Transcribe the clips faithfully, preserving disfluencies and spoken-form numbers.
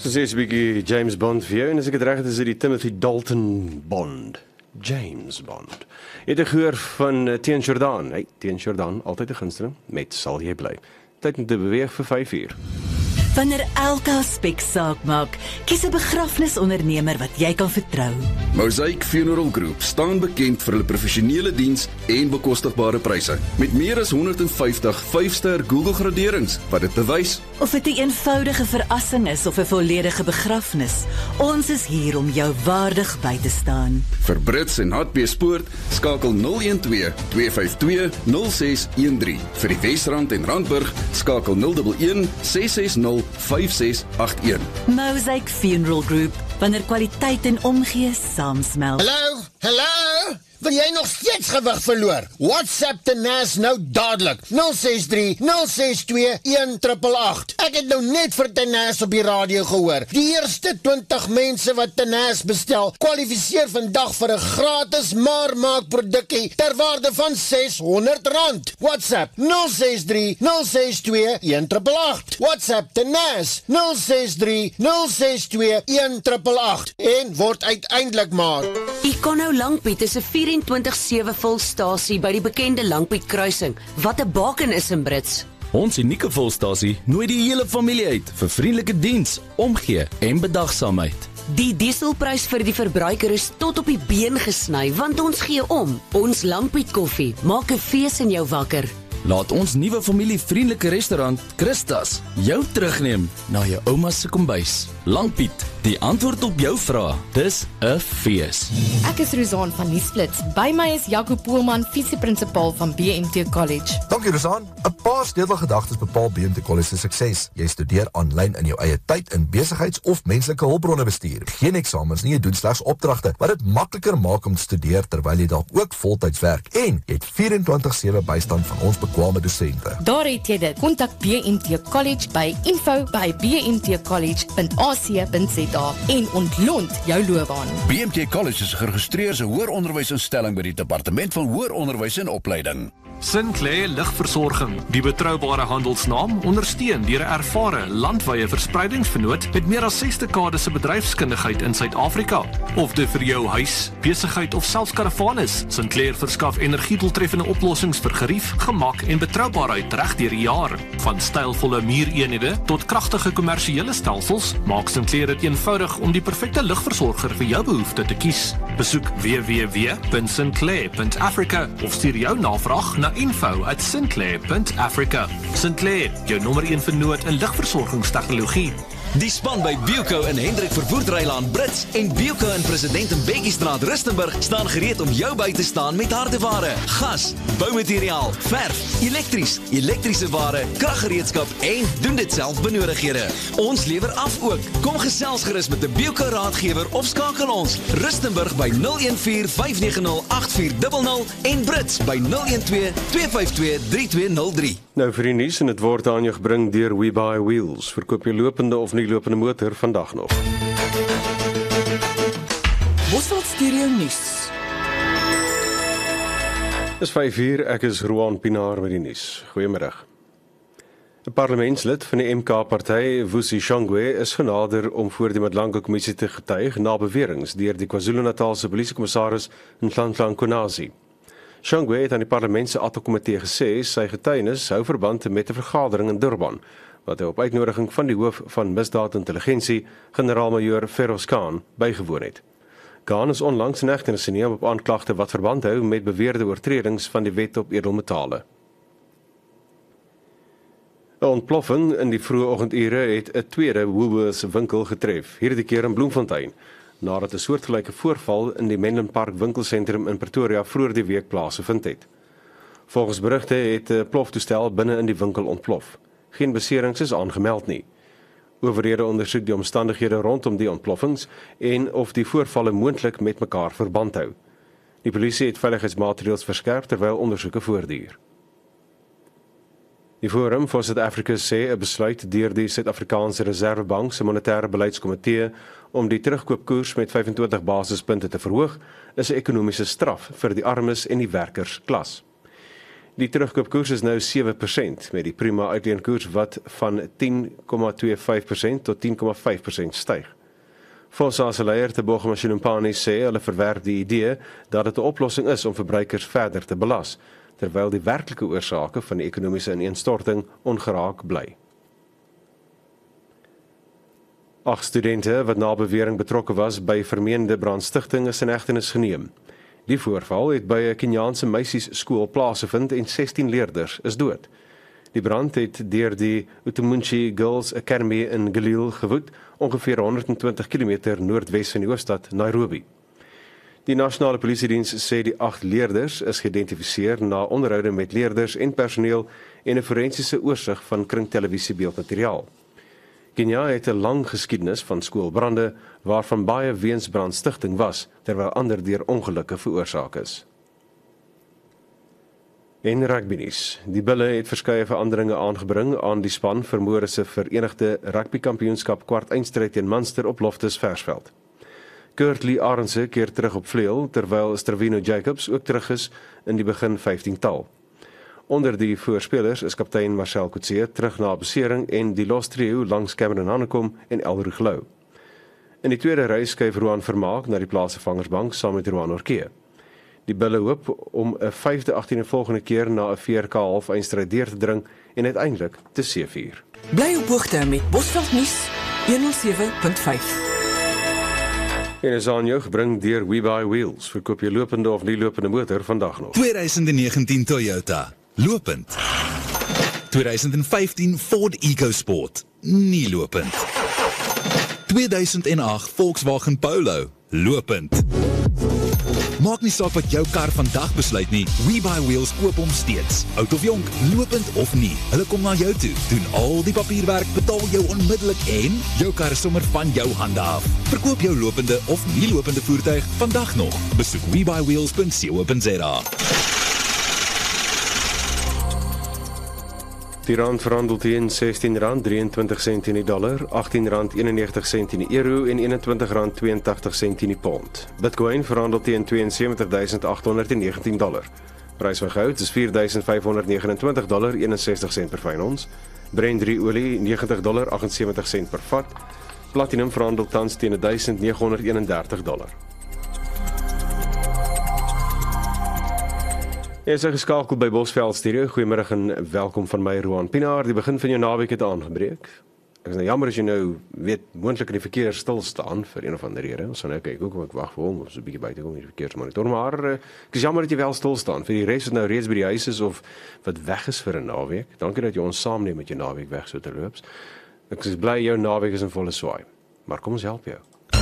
gesê is 'n bietjie James Bond vir jou en as ek dit reg het is dit die Timothy Dalton Bond. James Bond. Jy het gehoor van uh, Tien Jordan. Hey, Tien Jordan, altyd 'n gunsteling met Sal jy bly. Tyd om te beweeg vir vyf uur. Wanneer elke aspek saak maak, kies 'n begrafnisondernemer wat jy kan vertrou. Mosaic Funeral Group staan bekend vir hulle professionele diens en bekostigbare pryse. Met meer as honderd vyftig vyf-ster Google graderings wat dit bewys. Of dit 'n eenvoudige verrassing is of 'n volledige begrafnis, ons is hier om jou waardig by te staan. Vir Brits en Hartbeespoort skakel nul een twee twee vyf twee nul ses een drie. Vir die Wesrand en Randburg skakel nul een een ses ses nul vyf ses agt een. Mosaic Funeral Group, wanneer kwaliteit en omgee saamsmelt. Hallo, hallo, wil jy nog steeds gewig verloor? WhatsApp Tenaas nou dadelik, nul ses drie nul ses twee een agt agt agt. Ek het nou net vir Tenaas op die radio gehoor. Die eerste twintig mense wat Tenaas bestel, kwalifiseer vandag vir 'n gratis maar maak produkkie ter waarde van ses honderd rand. WhatsApp nul ses drie nul ses twee een agt agt agt. WhatsApp Tenaas nul ses drie nul ses twee een agt agt agt en word uiteindelik maar. Econo Langpiet is 'n vyf sewe volstasie by die bekende Langpiet kruising, wat 'n baken is in Brits. Ons unieke volstasie nooi die hele familie uit vir vriendelike diens, omgee en bedagsaamheid. Die dieselprys vir die verbruiker is tot op die been gesny, want ons gee om. Ons Langpiet koffie maak 'n fees in jou wakker. Laat ons nuwe familievriendelike restaurant Christas jou terugneem na jou ouma se kombuis. Langpiet, die antwoord op jou vrae. Dis 'n fees. Ek is Rosaan van Nuusflits. By my is Jaco Poelman, visieprinsipal van B M T College. Dankie Rosaan. 'n Paar sleutelgedagtes bepaal B M T College se sukses. Jy studeer aanlyn in jou eie tyd in besigheids- of menslike hulpbronne bestuur. Geen eksamens nie, jy doen slegs opdragte, wat dit makliker maak om te studeer terwyl jy dalk ook voltyds werk. En jy het vyf-en-twintig sewe bystand van ons bekwame dosente. Daar het jy dit. Kontak B M T College by info by b m t college punt a c punt z a en ontlont jou loopbaan. B M T College is geregistreerde hoëronderwysinstelling by die Departement van Hoër Onderwys en Opleiding. Sinclair Ligversorging, die betroubare handelsnaam, ondersteun deur 'n ervare landwyse verspreidingsvernoot met meer as ses dekades se bedryfskundigheid in Suid-Afrika. Of dit vir jou huis, besigheid of selfs karavaan is, Sinclair verskaf energiedoeltreffende oplossings vir gerief, gemak en betroubaarheid reg deur die jaar. Van stylvolle muureenhede tot kragtige kommersiële stelsels, maak Sinclair dit eenvoudig om die perfekte ligversorger vir jou behoefte te kies. Besoek w w w punt sinclair punt africa of stuur jou navraag na info at sinclair punt africa. Sinclair, jou nommer een vernoot in ligversorgingstegnologie. Die span by Beuco in Hendrik Vervoerdrylaan Brits en Beuco in President Mbeki-straat Rustenburg staan gereed om jou by te staan met hardeware, gas, boumateriaal, verf, elektries, elektriese ware, kraggereedskap en doen dit self benodighede. Ons lewer af ook. Kom gesels gerus met 'n Beuco raadgewer of skakel ons Rustenburg by nul een vier vyf nege nul agt vier nul nul en Brits by nul een twee twee vyf twee drie twee nul drie. Nou vir die nuus en dit word aan jou gebring deur We Buy Wheels. Verkoop jy lopende of nie lopende motor vandag nog. Bosveld Stereo Nuus. Dis vyf uur, ek is Roan Pinaar met die nuus. Goeiemiddag. 'n Parlementslid van die M K-party, Vusi Shongwe, is genader om voor die Madlanka kommissie te getuig na beweringe deur die KwaZulu-Natalse polisiekommissaris Nhlanhla Konazi. Shongwe het aan die parlement se Atto-komitee gesê sy getuienis hou verband met 'n vergadering in Durban, wat hy op uitnodiging van die hoof van misdaadintelligensie, generaal-majoor Feroz Khan, bygewoon het. Khan is onlangs in hegtenis geneem op aanklagte wat verband hou met beweerde oortredings van die wet op edelmetale. 'n Ontploffing in die vroeë oggendure het 'n tweede Woolworths winkel getref, hierdie keer in Bloemfontein, nadat 'n soortgelyke voorval in die Menlyn Park winkelsentrum in Pretoria vroeër die week plaasgevind het. Volgens berigte het 'n ploftoestel binne in die winkel ontplof. Geen beserings is aangemeld nie. Owerhede ondersoek die omstandighede rondom die ontploffings en of die voorvalle moontlik met mekaar verband hou. Die polisie het veiligheidsmaatreëls verskerp terwyl ondersoeke voortduur. Die Forum for South Africa sê 'n besluit deur die Suid-Afrikaanse Reservebank se monetêre beleidskomitee om die terugkoopkoers met vyf en twintig basispunte te verhoog, is 'n ekonomiese straf vir die armes en die werkersklas. Die terugkoopkoers is nou sewe persent, met die prima uitleenkoers wat van tien komma twee vyf persent tot tien komma vyf persent styg. Fonsa se leier Tebogo Mashinumpane sê hulle verwerp die idee dat dit 'n oplossing is om verbruikers verder te belas, terwyl die werklike oorsake van die ekonomiese ineenstorting ongeraak bly. Agt studente wat na bewering betrokke was by vermeende brandstigting is in hegtenis geneem. Die voorval het by 'n Kenyaanse meisiesskool plaasgevind en sestien leerders is dood. Die brand het deur die Utumunchi Girls Academy in Galil gewoed, ongeveer honderdtwintig kilometer noordwes van die hoofstad Nairobi. Die nasionale polisiediens sê die agt leerders is geïdentifiseer na onderhoude met leerders en personeel en 'n forensiese oorsig van kringtelevisiebeeldmateriaal. Kenia het 'n lang geskiedenis van skoolbrande waarvan baie weens brandstigting was, terwyl ander deur ongelukke veroorsaak is. En rugbynuus. Die Bulle het verskeie veranderinge aangebring aan die span vir môre se Verenigde Rugbykampioenskap kwart eindstryd teen Munster op Loftus Versveld. Kurtley Arendse keer terug op vleuel, terwyl Stravino Jacobs ook terug is in die begin vyftien-tal. Onder die voorspelers is kaptein Marcel Coetzee terug na besering en die los trio langs Cameron Hanekom en Elrug Lou. In die tweede ry skuif Roan Vermaak na die plaasvervangersbank saam met Roan Orkee. Die Bulle hoop om 'n vyfde agtien volgende keer na 'n V R K half eindstryd deur te dring en uiteindelik te seëvier. Bly op hoogte met Bosveld nuus honderd sewe punt vyf. En is aan jou gebring deur We Buy Wheels. Verkoop jy lopende of nie lopende motor vandag nog. twintig negentien Toyota. Lopend. twintig vyftien Ford EcoSport. Nie lopend. tweeduisend agt Volkswagen Polo. Lopend. Maak nie saak wat jou kar vandag besluit nie, We Buy Wheels koop hom steeds. Oud of jonk, lopend of nie, hulle kom na jou toe, doen al die papierwerk, betaal jou onmiddellik en jou kar is sommer van jou hande af. Verkoop jou lopende of nie lopende voertuig vandag nog. Besoek we buy wheels punt co punt za. Die rand verhandel teen sestien rand drieëntwintig sent in die dollar, agtien rand eenennegentig sent in die euro en eenentwintig rand tweeëntagtig sent in die pond. Bitcoin verhandel teen twee en sewentig duisend agt honderd negentien dollar. Prys van goud is vier duisend vyf honderd negenentwintig dollar eenensestig sent per fyn ons. Brent drie olie negentig dollar agtensewentig sent per vat. Platinum verhandel tans teen duisend negenhonderd eenendertig dollar. Is er geskakel by Bosveld Studio. Goeiemiddag en welkom van my Roan Pinaar. Die begin van jou naweek het aangebreek. Ek is nou jammer as jy nou weet moontlik in die verkeer stil staan vir een of ander rede. Ons gaan nou kyk hoe kom ek wag vir hom of so 'n bietjie buite kom in die verkeersmonitor. Maar ek is jammer dat jy wel stil staan. Vir die res wat nou reeds by die huis is of wat weg is vir 'n naweek. Dankie dat jy ons saamneem met jou naweek weg so terloops. Ek is bly jou naweek is in volle swaai. Maar kom ons help jou.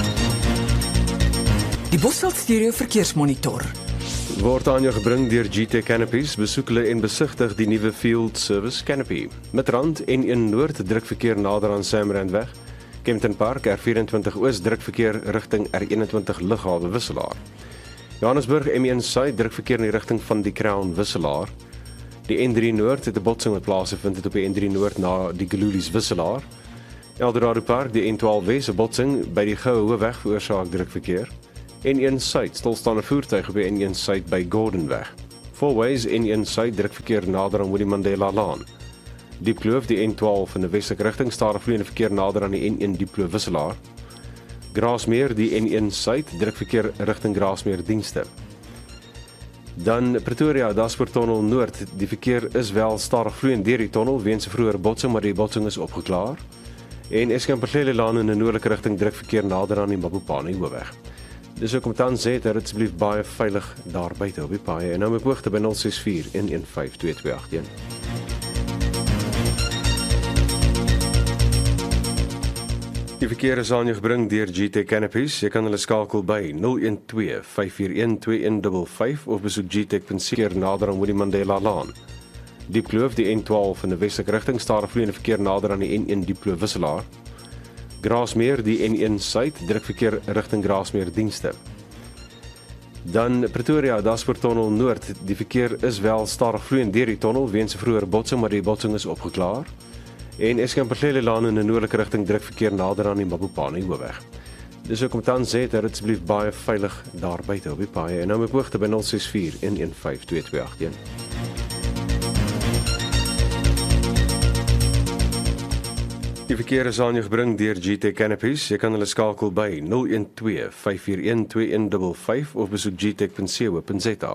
Die Bosveld Studio verkeersmonitor word aan jou gebring deur G T Canopies. Besoek hulle en besigtig die nuwe Field Service Canopy. Met rand N een Noord drukverkeer nader aan Samrandweg. Kempton Park R vyf-en-twintig Oos drukverkeer rigting R een-en-twintig Lughawe Wisselaar. Johannesburg M een Suid drukverkeer in die rigting van die Crown Wisselaar. Die N drie Noord het 'n botsing met plaasgevind het op die N drie Noord na die Gelulies Wisselaar. Eldorado Park die N twaalf Wes 'n botsing by die Goue Hoofweg veroorsaak drukverkeer. N een Suid stilstaande voertuig op die N een Suid by Gordonweg. Fourways N een Suid drukverkeer nader aan Winnie Mandela Laan. Diepkloof die N twaalf in 'n westelike rigting stadig vloeiende verkeer nader aan die N een Diepkloof Wisselaar. Grasmeer die N een Suid drukverkeer rigting Grasmeer dienste. Dan Pretoria Daspoortonnel Noord, die verkeer is wel stadig vloeiend deur die tonnel weens 'n vroeëre botsing, maar die botsing is opgeklaar. En Eskamperlele Laan in 'n noordelike rigting drukverkeer nader aan die Mabopane Hoofweg. Dis ook om tans sê dat asseblief baie veilig daar buite op die paaie en nou met hoogte by nul ses vier een een vyf twee twee agt een. Die verkeer is aan jou gebring deur G T Canopies. Jy kan hulle skakel by nul een twee vyf vier een twee een vyf vyf of besoek g tech punt c a nader aan Winnie Mandela Laan. Diepkloof die N twaalf in 'n westelike rigting stadig vloeiende verkeer nader aan die N een Diepkloof Wisselaar. Grasmeer die N een Suid drukverkeer rigting Grasmeer dienste. Dan Pretoria Daspoortonnel Noord, die verkeer is wel stadig vloeiend deur die tonnel weens 'n vroeëre botsing, maar die botsing is opgeklaar. En Eskamperlele Laan in 'n noordelike rigting drukverkeer nader aan die Mabopane Hoofweg. Dis ook om tans sê dat asseblief baie veilig daar buite op die paaie en nou met hoogte by nul ses vier een een vyf twee twee agt een. Die verkeer is aan jou gebring deur G T Canopies. Jy kan hulle skakel by nul een twee vyf vier een twee een vyf vyf of besoek g tech punt co punt za.